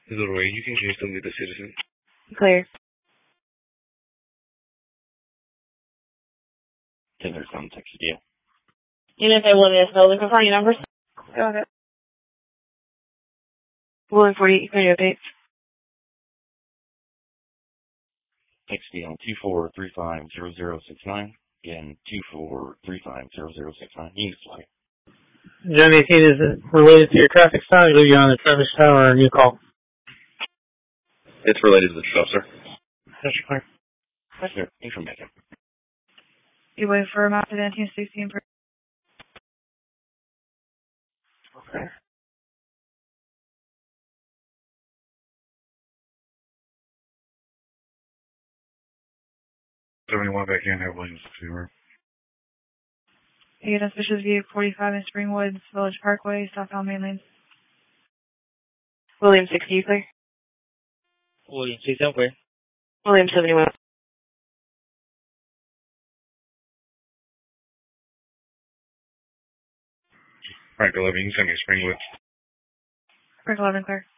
Is it right? You can change them with the citizen. Clear. There's some text deal. Unit A William building, confirm your numbers. Go ahead. William 48, radio updates. Text deal 24350069. Again, 24350069. Unit flight. John 18, is it related to your traffic stop? You'll be on the traffic stop or a new call? It's related to the stop, sir. That's clear. Sir, information. You wait for a map to 1916. Okay. Everyone back in, have Williams fever. You get suspicious view 45 in Springwoods, Village Parkway, southbound main lane. William 60, you clear? William 6, I'm clear. William 71. Frank 11, you can send me Springwood. Frank 11, clear.